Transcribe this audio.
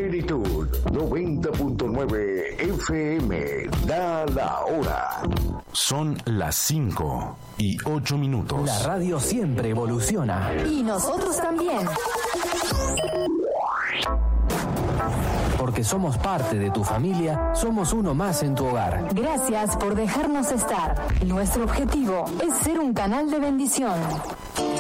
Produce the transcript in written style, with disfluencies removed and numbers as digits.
Plenitud 90.9 FM. Da la hora. Son las 5:08. La radio siempre evoluciona. Y nosotros también. Porque somos parte de tu familia, somos uno más en tu hogar. Gracias por dejarnos estar. Nuestro objetivo es ser un canal de bendición.